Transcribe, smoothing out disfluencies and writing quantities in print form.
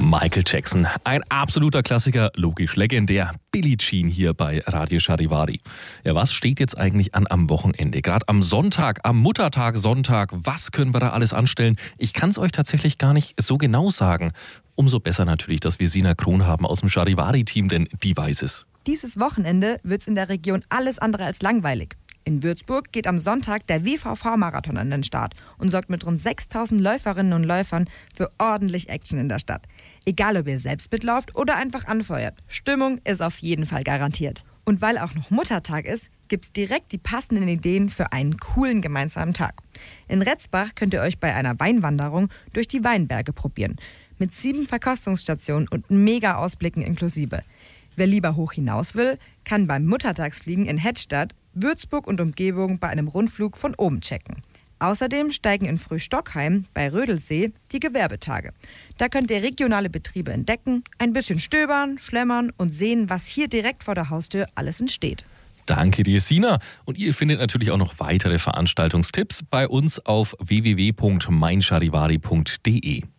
Michael Jackson, ein absoluter Klassiker, logisch legendär. Billie Jean hier bei Radio Charivari. Ja, was steht jetzt eigentlich an am Wochenende? Gerade am Sonntag, am Muttertag Sonntag, was können wir da alles anstellen? Ich kann es euch tatsächlich gar nicht so genau sagen. Umso besser natürlich, dass wir Sina Kron haben aus dem Charivari-Team, denn die weiß es. Dieses Wochenende wird es in der Region alles andere als langweilig. In Würzburg geht am Sonntag der WVV-Marathon an den Start und sorgt mit rund 6.000 Läuferinnen und Läufern für ordentlich Action in der Stadt. Egal, ob ihr selbst mitlauft oder einfach anfeuert, Stimmung ist auf jeden Fall garantiert. Und weil auch noch Muttertag ist, gibt's direkt die passenden Ideen für einen coolen gemeinsamen Tag. In Retzbach könnt ihr euch bei einer Weinwanderung durch die Weinberge probieren. Mit 7 Verkostungsstationen und mega Ausblicken inklusive. Wer lieber hoch hinaus will, kann beim Muttertagsfliegen in Hettstadt, Würzburg und Umgebung bei einem Rundflug von oben checken. Außerdem steigen in Frühstockheim bei Rödelsee die Gewerbetage. Da könnt ihr regionale Betriebe entdecken, ein bisschen stöbern, schlemmern und sehen, was hier direkt vor der Haustür alles entsteht. Danke dir, Sina. Und ihr findet natürlich auch noch weitere Veranstaltungstipps bei uns auf www.meincharivari.de.